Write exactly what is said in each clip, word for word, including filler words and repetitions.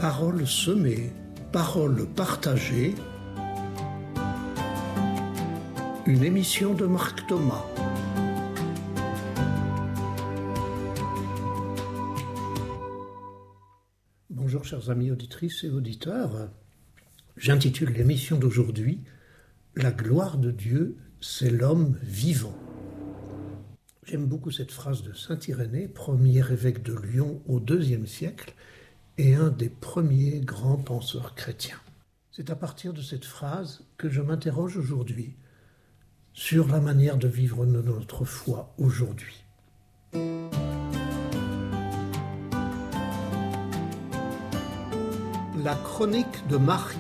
Paroles semées, paroles partagées. Une émission de Marc Thomas. Bonjour chers amis auditrices et auditeurs. J'intitule l'émission d'aujourd'hui « La gloire de Dieu, c'est l'homme vivant ». J'aime beaucoup cette phrase de saint Irénée, premier évêque de Lyon au deuxième siècle et un des premiers grands penseurs chrétiens. C'est à partir de cette phrase que je m'interroge aujourd'hui sur la manière de vivre notre foi aujourd'hui. La chronique de Marc.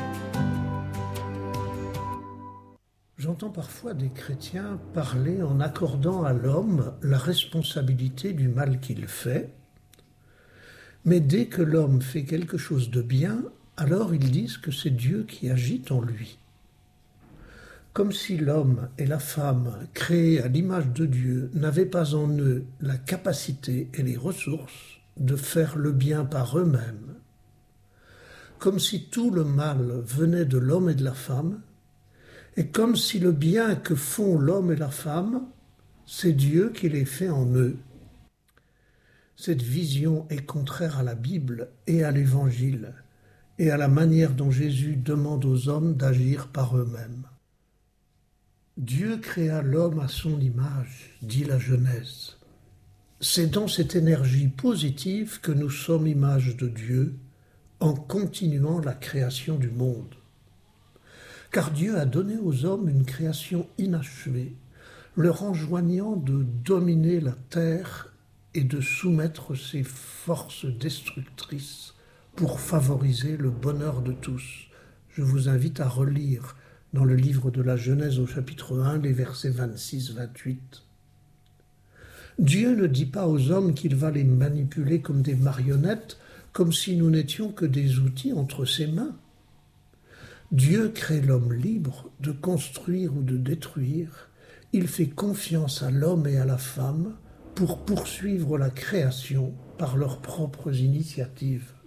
J'entends parfois des chrétiens parler en accordant à l'homme la responsabilité du mal qu'il fait, mais dès que l'homme fait quelque chose de bien, alors ils disent que c'est Dieu qui agit en lui. Comme si l'homme et la femme, créés à l'image de Dieu, n'avaient pas en eux la capacité et les ressources de faire le bien par eux-mêmes. Comme si tout le mal venait de l'homme et de la femme, et comme si le bien que font l'homme et la femme, c'est Dieu qui les fait en eux. Cette vision est contraire à la Bible et à l'Évangile, et à la manière dont Jésus demande aux hommes d'agir par eux-mêmes. Dieu créa l'homme à son image, dit la Genèse. C'est dans cette énergie positive que nous sommes image de Dieu, en continuant la création du monde. Car Dieu a donné aux hommes une création inachevée, leur enjoignant de dominer la terre et de soumettre ses forces destructrices pour favoriser le bonheur de tous. Je vous invite à relire dans le livre de la Genèse au chapitre un, les versets vingt-six à vingt-huit. Dieu ne dit pas aux hommes qu'il va les manipuler comme des marionnettes, comme si nous n'étions que des outils entre ses mains. Dieu crée l'homme libre de construire ou de détruire. Il fait confiance à l'homme et à la femme pour poursuivre la création par leurs propres initiatives.